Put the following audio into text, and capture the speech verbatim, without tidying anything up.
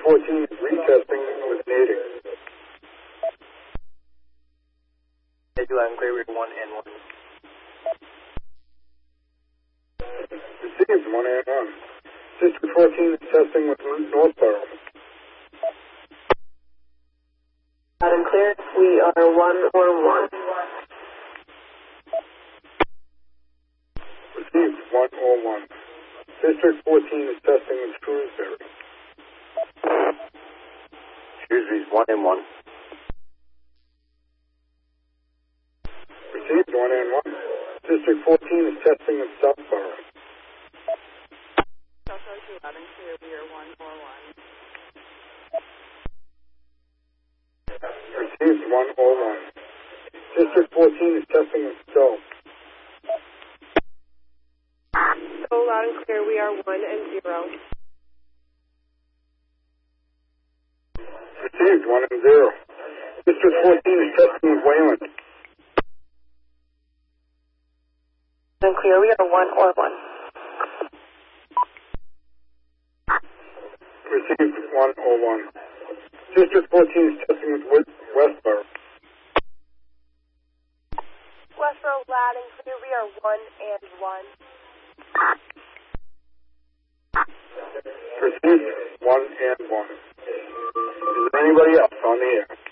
fourteen is retesting with Natick. Thank you, loud and clear. We're one and one. Received, one and one. District fourteen is testing with Northborough. Loud and clear. We are one or one. Received, one or one. District fourteen is testing with Shrewsbury. Shrewsbury's one and one. Received, one and one. District fourteen is testing with Southborough. Southborough two, loud and clear. We are one or one. Received, one or one. District fourteen is testing with Stowe. So loud and clear. We are one and zero. Received, one and zero. District fourteen is testing with Wayland. Loud and clear. We are one or one. Received, one or one. District fourteen is testing with Wood- Westborough. Westborough, loud and clear. We are one and one. Received, one and one. Is there anybody else on the air?